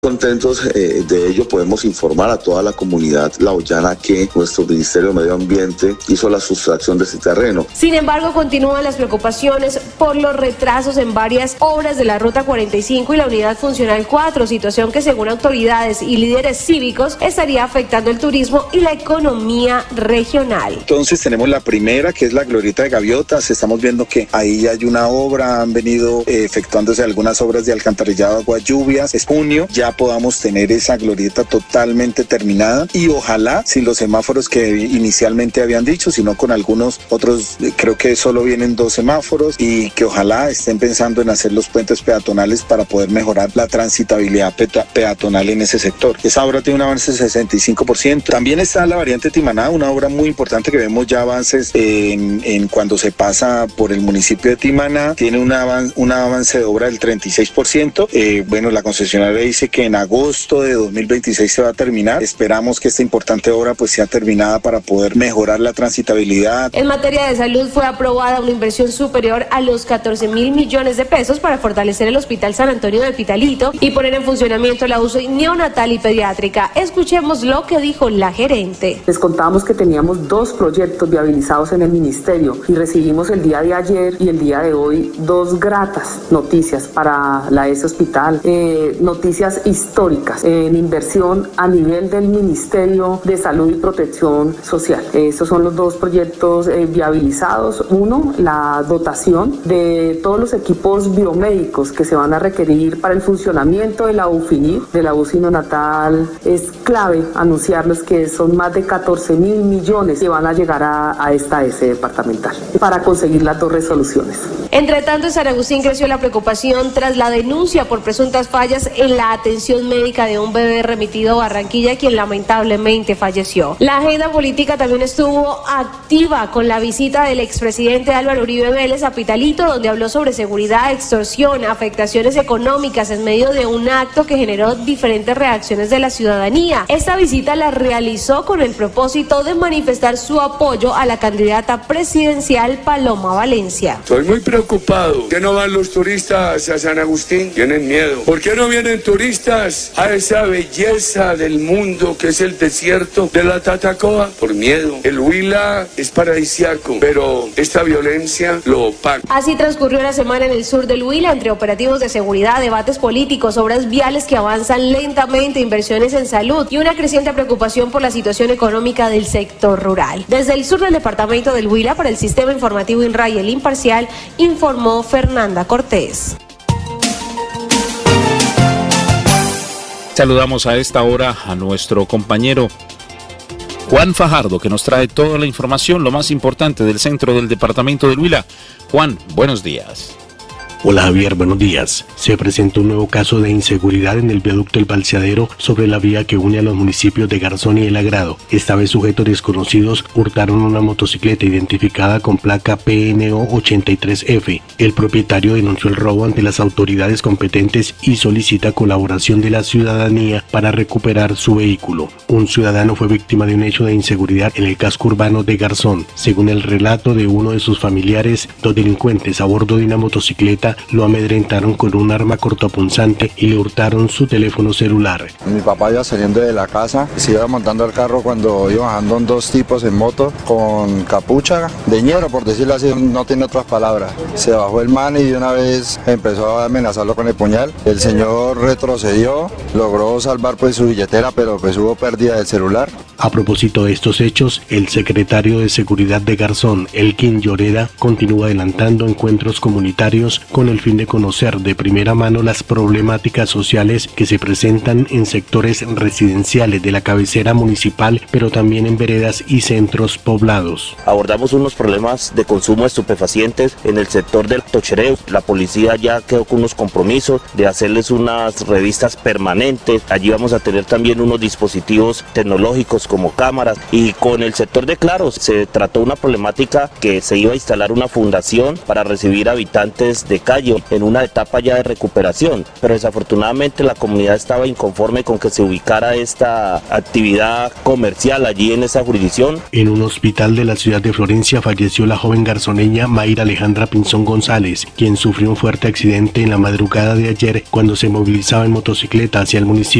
Contentos de ello, podemos informar a toda la comunidad laoyana que nuestro Ministerio de Medio Ambiente hizo la sustracción de este terreno. Sin embargo, continúan las preocupaciones por los retrasos en varias obras de la Ruta 45 y la Unidad Funcional 4, situación que según autoridades y líderes cívicos estaría afectando el turismo y la economía regional. Entonces tenemos la primera, que es la Glorieta de Gaviotas. Estamos viendo que ahí hay una obra, han venido efectuándose algunas obras de alcantarillado, agua, lluvias. Es junio, ya podamos tener esa glorieta totalmente terminada y ojalá sin los semáforos que inicialmente habían dicho, sino con algunos otros, creo que solo vienen 2 semáforos y que ojalá estén pensando en hacer los puentes peatonales para poder mejorar la transitabilidad peatonal en ese sector. Esa obra tiene un avance del 65%. También está la variante Timaná, una obra muy importante que vemos ya avances en cuando se pasa por el municipio de Timaná, tiene un avance de obra del 36%. Bueno, la concesionaria dice que en agosto de 2026 se va a terminar. Esperamos que esta importante obra pues sea terminada para poder mejorar la transitabilidad. En materia de salud fue aprobada una inversión superior a los 14.000 millones de pesos para fortalecer el Hospital San Antonio de Pitalito y poner en funcionamiento la UCI neonatal y pediátrica. Escuchemos lo que dijo la gerente. Les contábamos que teníamos 2 proyectos viabilizados en el ministerio y recibimos el día de ayer y el día de hoy 2 gratas noticias para ese hospital, noticias históricas en inversión a nivel del Ministerio de Salud y Protección Social. Estos son los 2 proyectos viabilizados. Uno, la dotación de todos los equipos biomédicos que se van a requerir para el funcionamiento de la UFINIR, de la UCI neonatal. Es clave anunciarles que son más de 14.000 millones que van a llegar a esta S departamental para conseguir las 2 resoluciones. Entre tanto, en San Agustín creció la preocupación tras la denuncia por presuntas fallas en la atención médica de un bebé remitido a Barranquilla, quien lamentablemente falleció. La agenda política también estuvo activa con la visita del expresidente Álvaro Uribe Vélez a Pitalito, donde habló sobre seguridad, extorsión, afectaciones económicas en medio de un acto que generó diferentes reacciones de la ciudadanía. Esta visita la realizó con el propósito de manifestar su apoyo a la candidata presidencial Paloma Valencia. Estoy muy preocupado. ¿Por qué no van los turistas a San Agustín? Tienen miedo. ¿Por qué no vienen turistas a esa belleza del mundo que es el desierto de la Tatacoa? Por miedo. El Huila es paradisiaco, pero esta violencia lo opaca. Así transcurrió la semana en el sur del Huila, entre operativos de seguridad, debates políticos, obras viales que avanzan lentamente, inversiones en salud y una creciente preocupación por la situación económica del sector rural. Desde el sur del departamento del Huila, para el Sistema Informativo INRAI El Imparcial, informó Fernanda Cortés. Saludamos a esta hora a nuestro compañero Juan Fajardo, que nos trae toda la información, lo más importante del centro del departamento del Huila. Juan, buenos días. Hola Javier, buenos días. Se presentó un nuevo caso de inseguridad en el viaducto El Balseadero sobre la vía que une a los municipios de Garzón y El Agrado. Esta vez sujetos desconocidos hurtaron una motocicleta identificada con placa PNO 83F. El propietario denunció el robo ante las autoridades competentes y solicita colaboración de la ciudadanía para recuperar su vehículo. Un ciudadano fue víctima de un hecho de inseguridad en el casco urbano de Garzón. Según el relato de uno de sus familiares, 2 delincuentes a bordo de una motocicleta lo amedrentaron con un arma cortopunzante y le hurtaron su teléfono celular. Mi papá iba saliendo de la casa, se iba montando al carro cuando iba bajando 2 tipos en moto con capucha de ñero, por decirlo así, no tiene otras palabras. Se bajó el man y de una vez empezó a amenazarlo con el puñal. El señor retrocedió, logró salvar pues su billetera, pero pues hubo pérdida del celular. A propósito de estos hechos, el secretario de Seguridad de Garzón, Elkin Lloreda, continúa adelantando encuentros comunitarios con el fin de conocer de primera mano las problemáticas sociales que se presentan en sectores residenciales de la cabecera municipal, pero también en veredas y centros poblados. Abordamos unos problemas de consumo de estupefacientes en el sector del Tochereo. La policía ya quedó con unos compromisos de hacerles unas revistas permanentes. Allí vamos a tener también unos dispositivos tecnológicos como cámaras, y con el sector de Claro se trató una problemática que se iba a instalar una fundación para recibir habitantes de calle en una etapa ya de recuperación, pero desafortunadamente la comunidad estaba inconforme con que se ubicara esta actividad comercial allí en esa jurisdicción. En un hospital de la ciudad de Florencia falleció la joven garzoneña Mayra Alejandra Pinzón González, quien sufrió un fuerte accidente en la madrugada de ayer cuando se movilizaba en motocicleta hacia el municipio.